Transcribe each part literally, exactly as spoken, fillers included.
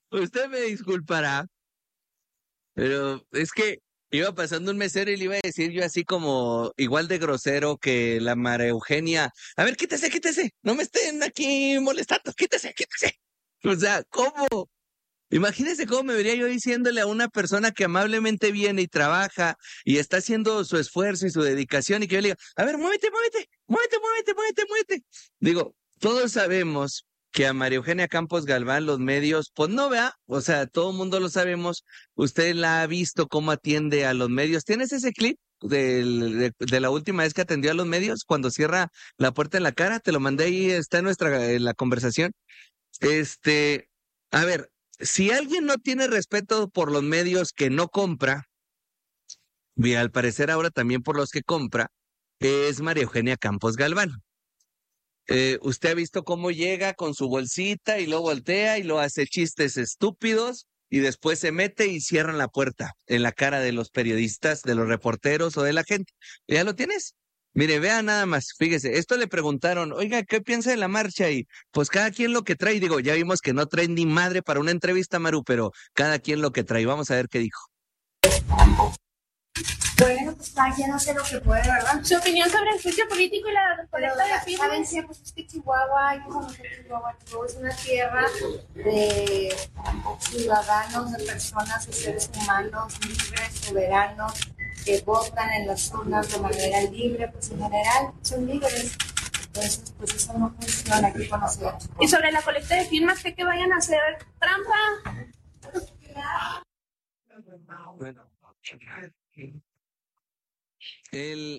Usted me disculpará, pero es que iba pasando un mesero y le iba a decir yo así como igual de grosero que la María Eugenia. A ver, quítese, quítese, no me estén aquí molestando, quítese, quítese. O sea, ¿cómo? Imagínese cómo me vería yo diciéndole a una persona que amablemente viene y trabaja y está haciendo su esfuerzo y su dedicación y que yo le diga, a ver, muévete, muévete, muévete, muévete, muévete, muévete. Digo, todos sabemos que a María Eugenia Campos Galván los medios, pues no vea, o sea, todo el mundo lo sabemos, usted la ha visto cómo atiende a los medios. ¿Tienes ese clip del- de, de la última vez que atendió a los medios cuando cierra la puerta en la cara? Te lo mandé ahí, está en nuestra, en la conversación. Este, a ver, si alguien no tiene respeto por los medios que no compra, y al parecer ahora también por los que compra, es María Eugenia Campos Galván. Eh, usted ha visto cómo llega con su bolsita y luego voltea y lo hace chistes estúpidos y después se mete y cierran la puerta en la cara de los periodistas, de los reporteros o de la gente. ¿Ya lo tienes? Mire, vea nada más, fíjese, esto le preguntaron, oiga, ¿qué piensa de la marcha? Y pues cada quien lo que trae, digo, ya vimos que no trae ni madre para una entrevista, Maru, pero cada quien lo que trae, vamos a ver qué dijo. Bueno, pues cada quien hace lo que puede, ¿verdad? Su opinión sobre el juicio político y la colecta de firmas. ¿Saben qué? Pues es que Chihuahua, hay que conocer Chihuahua. Chihuahua es una tierra de ciudadanos, de personas, de seres humanos libres, soberanos, que votan en las urnas de manera libre, pues en general son libres. Entonces, pues eso no funciona, hay que conocer. Y sobre la colecta de firmas, ¿cree que vayan a hacer trampa? Bueno, el,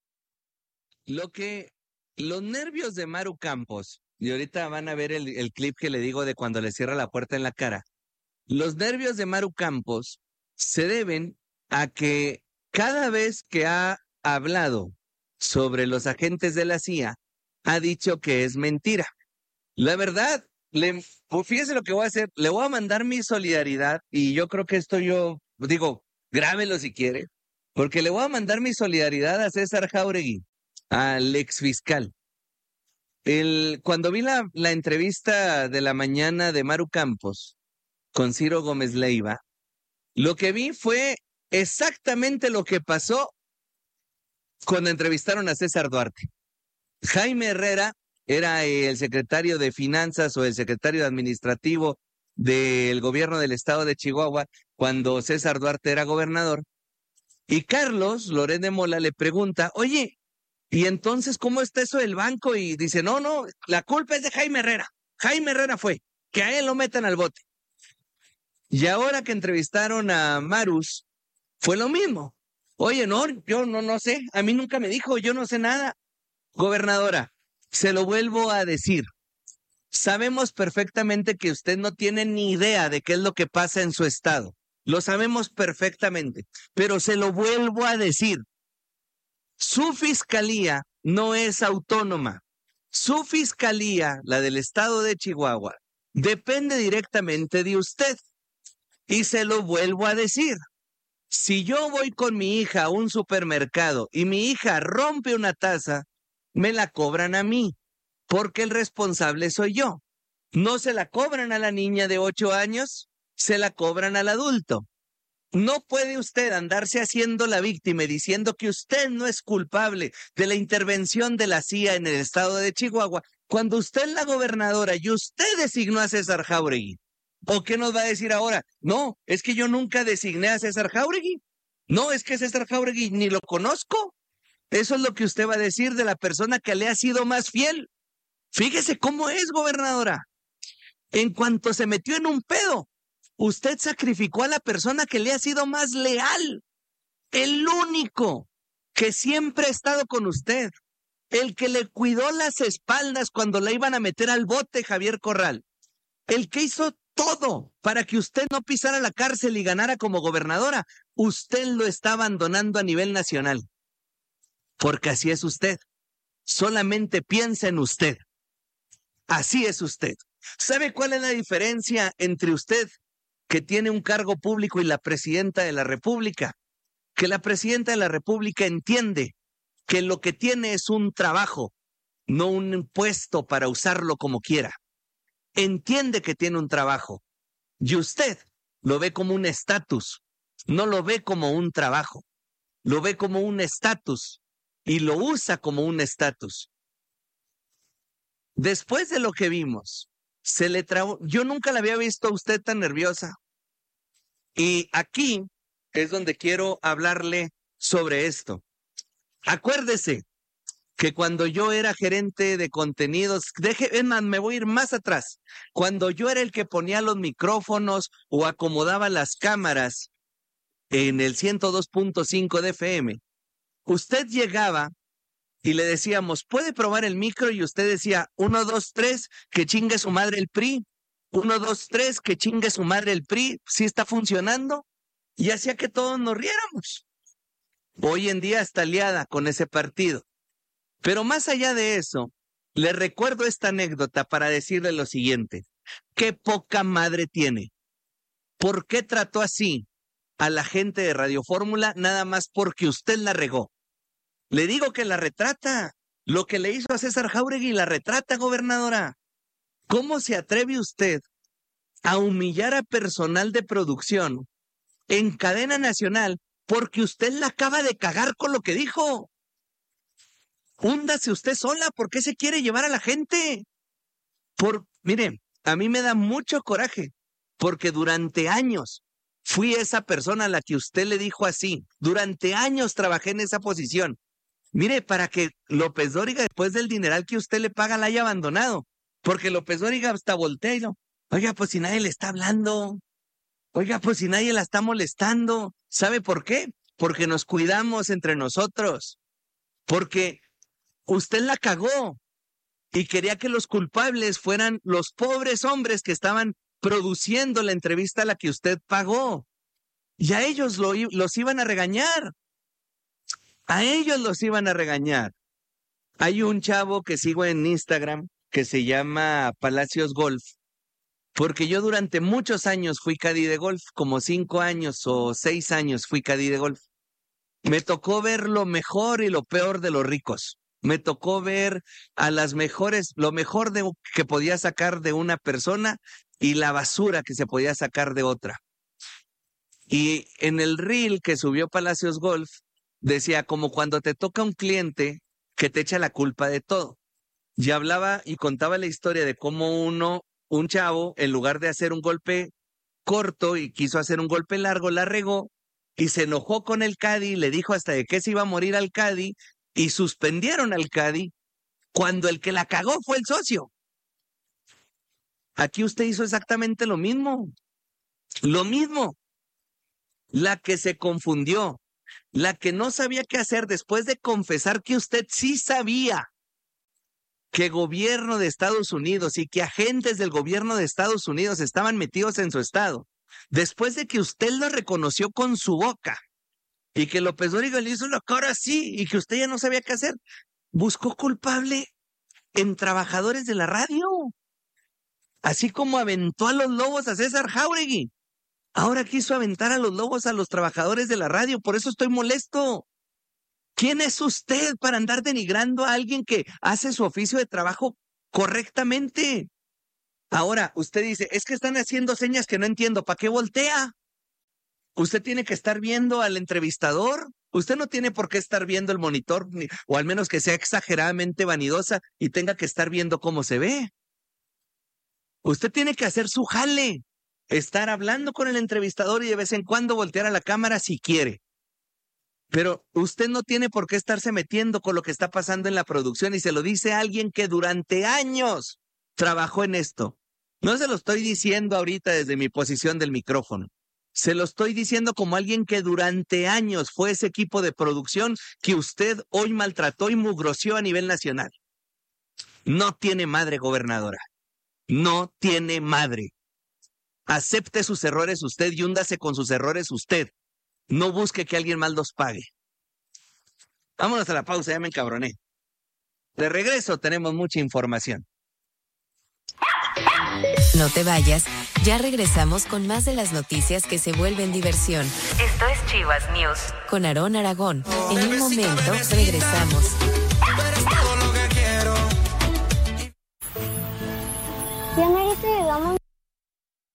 lo que, los nervios de Maru Campos, y ahorita van a ver el, el clip que le digo de cuando le cierra la puerta en la cara. Los nervios de Maru Campos se deben a que cada vez que ha hablado sobre los agentes de la C I A, ha dicho que es mentira. La verdad, le, pues fíjese lo que voy a hacer, le voy a mandar mi solidaridad y yo creo que esto yo, digo, grábelo si quiere, porque le voy a mandar mi solidaridad a César Jáuregui, al ex fiscal. El, cuando vi la, la entrevista de la mañana de Maru Campos con Ciro Gómez Leiva, lo que vi fue exactamente lo que pasó cuando entrevistaron a César Duarte. Jaime Herrera era el secretario de Finanzas o el secretario administrativo del gobierno del estado de Chihuahua cuando César Duarte era gobernador. Y Carlos Loret de Mola le pregunta, oye, ¿y entonces cómo está eso del banco? Y dice, no, no, la culpa es de Jaime Herrera. Jaime Herrera fue, que a él lo metan al bote. Y ahora que entrevistaron a Marus, fue lo mismo. Oye, no, yo no, no sé, a mí nunca me dijo, yo no sé nada. Gobernadora, se lo vuelvo a decir. Sabemos perfectamente que usted no tiene ni idea de qué es lo que pasa en su estado. Lo sabemos perfectamente, pero se lo vuelvo a decir. Su fiscalía no es autónoma. Su fiscalía, la del estado de Chihuahua, depende directamente de usted. Y se lo vuelvo a decir. Si yo voy con mi hija a un supermercado y mi hija rompe una taza, me la cobran a mí, porque el responsable soy yo. No se la cobran a la niña de ocho años, se la cobran al adulto. No puede usted andarse haciendo la víctima y diciendo que usted no es culpable de la intervención de la C I A en el estado de Chihuahua, cuando usted es la gobernadora y usted designó a César Jáuregui. ¿O qué nos va a decir ahora? No, es que yo nunca designé a César Jáuregui. No, es que César Jáuregui ni lo conozco. Eso es lo que usted va a decir de la persona que le ha sido más fiel. Fíjese cómo es, gobernadora. En cuanto se metió en un pedo, usted sacrificó a la persona que le ha sido más leal. El único que siempre ha estado con usted. El que le cuidó las espaldas cuando la iban a meter al bote, Javier Corral. El que hizo todo para que usted no pisara la cárcel y ganara como gobernadora. Usted lo está abandonando a nivel nacional. Porque así es usted. Solamente piensa en usted. Así es usted. ¿Sabe cuál es la diferencia entre usted, que tiene un cargo público, y la presidenta de la República? Que la presidenta de la República entiende que lo que tiene es un trabajo, no un puesto para usarlo como quiera. Entiende que tiene un trabajo. Y usted lo ve como un estatus, no lo ve como un trabajo, lo ve como un estatus y lo usa como un estatus. Después de lo que vimos, se le trabó, yo nunca la había visto a usted tan nerviosa. Y aquí es donde quiero hablarle sobre esto. Acuérdese que cuando yo era gerente de contenidos, deje, es más, me voy a ir más atrás. Cuando yo era el que ponía los micrófonos o acomodaba las cámaras en el ciento dos punto cinco de F M, usted llegaba y le decíamos, ¿puede probar el micro? Y usted decía, uno, dos, tres, que chingue su madre el P R I. Uno, dos, tres, que chingue su madre el P R I. ¿Sí está funcionando? Y hacía que todos nos riéramos. Hoy en día está aliada con ese partido. Pero más allá de eso, le recuerdo esta anécdota para decirle lo siguiente. ¡Qué poca madre tiene! ¿Por qué trató así a la gente de Radio Fórmula nada más porque usted la regó? Le digo que la retrata. Lo que le hizo a César Jáuregui la retrata, gobernadora. ¿Cómo se atreve usted a humillar a personal de producción en cadena nacional porque usted la acaba de cagar con lo que dijo? Húndase usted sola. ¿Por qué se quiere llevar a la gente? Por, mire, a mí me da mucho coraje porque durante años fui esa persona a la que usted le dijo así. Durante años trabajé en esa posición. Mire, para que López Dóriga, después del dineral que usted le paga, la haya abandonado. Porque López Dóriga hasta voltea y no. Oiga, pues si nadie le está hablando. Oiga, pues si nadie la está molestando. ¿Sabe por qué? Porque nos cuidamos entre nosotros. Porque usted la cagó y quería que los culpables fueran los pobres hombres que estaban produciendo la entrevista a la que usted pagó. Y a ellos lo, los iban a regañar. A ellos los iban a regañar. Hay un chavo que sigo en Instagram que se llama Palacios Golf, porque yo durante muchos años fui cadí de golf, como cinco años o seis años fui cadí de golf. Me tocó ver lo mejor y lo peor de los ricos. Me tocó ver a las mejores, lo mejor de, que podía sacar de una persona y la basura que se podía sacar de otra. Y en el reel que subió Palacios Golf, decía como cuando te toca un cliente que te echa la culpa de todo. Y hablaba y contaba la historia de cómo uno, un chavo, en lugar de hacer un golpe corto y quiso hacer un golpe largo, la regó y se enojó con el Caddy, le dijo hasta de que se iba a morir al Caddy y suspendieron al Caddy cuando el que la cagó fue el socio. Aquí usted hizo exactamente lo mismo. Lo mismo. La que se confundió, la que no sabía qué hacer después de confesar que usted sí sabía que gobierno de Estados Unidos y que agentes del gobierno de Estados Unidos estaban metidos en su estado, después de que usted lo reconoció con su boca y que López Dóriga le hizo la cara así y que usted ya no sabía qué hacer, buscó culpable en trabajadores de la radio, así como aventó a los lobos a César Jáuregui. Ahora quiso aventar a los lobos a los trabajadores de la radio, por eso estoy molesto. ¿Quién es usted para andar denigrando a alguien que hace su oficio de trabajo correctamente? Ahora, usted dice, es que están haciendo señas que no entiendo, ¿para qué voltea? Usted tiene que estar viendo al entrevistador, usted no tiene por qué estar viendo el monitor, ni, o al menos que sea exageradamente vanidosa y tenga que estar viendo cómo se ve. Usted tiene que hacer su jale. Estar hablando con el entrevistador y de vez en cuando voltear a la cámara si quiere. Pero usted no tiene por qué estarse metiendo con lo que está pasando en la producción y se lo dice a alguien que durante años trabajó en esto. No se lo estoy diciendo ahorita desde mi posición del micrófono. Se lo estoy diciendo como alguien que durante años fue ese equipo de producción que usted hoy maltrató y mugroció a nivel nacional. No tiene madre, gobernadora. No tiene madre. Acepte sus errores usted y húndase con sus errores usted. No busque que alguien más los pague. Vámonos a la pausa, ya me encabroné. De regreso tenemos mucha información. No te vayas, ya regresamos con más de las noticias que se vuelven diversión. Esto es Chivas News. Con Aarón Aragón. En un momento regresamos.